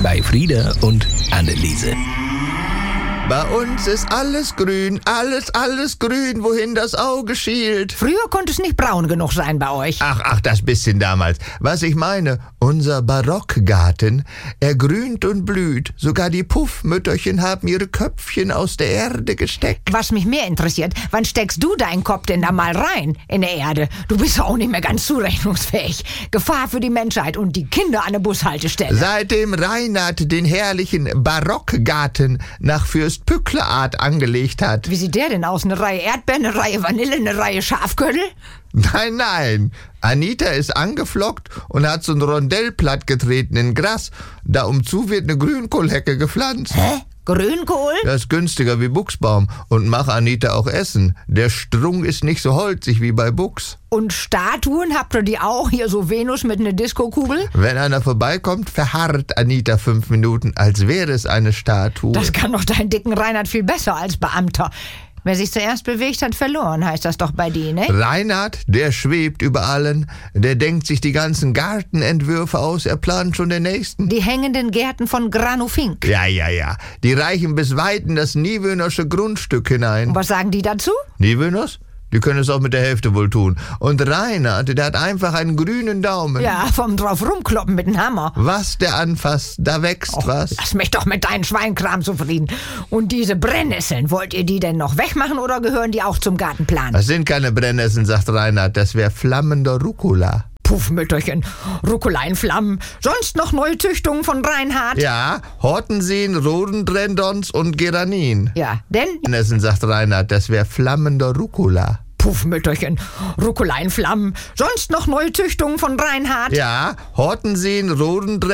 bei Frieda und Anneliese. Bei uns ist alles grün, alles grün, wohin das Auge schielt. Früher konnte es nicht braun genug sein bei euch. Ach, das bisschen damals. Was ich meine, unser Barockgarten, er grünt und blüht. Sogar die Puffmütterchen haben ihre Köpfchen aus der Erde gesteckt. Was mich mehr interessiert, wann steckst du deinen Kopf denn da mal rein in der Erde? Du bist auch nicht mehr ganz zurechnungsfähig. Gefahr für die Menschheit und die Kinder an der Bushaltestelle. Seitdem Reinhard den herrlichen Barockgarten nach Fürst Pückler-Art angelegt hat. Wie sieht der denn aus? Eine Reihe Erdbeeren, eine Reihe Vanille, eine Reihe Schafköttel? Nein. Anita ist angeflockt und hat so ein Rondell plattgetreten in Gras. Da umzu wird eine Grünkohlhecke gepflanzt. Hä? Grünkohl? Das ist günstiger wie Buchsbaum und mach Anita auch essen. Der Strunk ist nicht so holzig wie bei Buchs. Und Statuen, habt ihr die auch? Hier so Venus mit einer Diskokugel? Wenn einer vorbeikommt, verharrt Anita 5 Minuten, als wäre es eine Statue. Das kann doch deinen dicken Reinhard viel besser als Beamter. Wer sich zuerst bewegt, hat verloren, heißt das doch bei dir, ne? Reinhard, der schwebt über allen. Der denkt sich die ganzen Gartenentwürfe aus. Er plant schon den nächsten. Die hängenden Gärten von Granufink. Ja. Die reichen bis weit in das Niewöhnersche Grundstück hinein. Und was sagen die dazu? Niewöhners? Die können es auch mit der Hälfte wohl tun. Und Reinhard, der hat einfach einen grünen Daumen. Ja, vom drauf rumkloppen mit dem Hammer. Was der anfasst, da wächst was. Lass mich doch mit deinem Schweinkram zufrieden. Und diese Brennnesseln, wollt ihr die denn noch wegmachen oder gehören die auch zum Gartenplan? Das sind keine Brennnesseln, sagt Reinhard. Das wäre flammender Rucola. Puffmütterchen, Rucola in Flammen. Sonst noch neue Züchtungen von Reinhard? Ja, Hortensien, Rhododendrons und Geranin. Ja, denn? Brennnesseln, sagt Reinhard. Das wäre flammender Rucola. Puffmütterchen, Rucola in Flammen. Sonst noch neue Züchtungen von Reinhard? Ja, Hortensien, Rhododendrons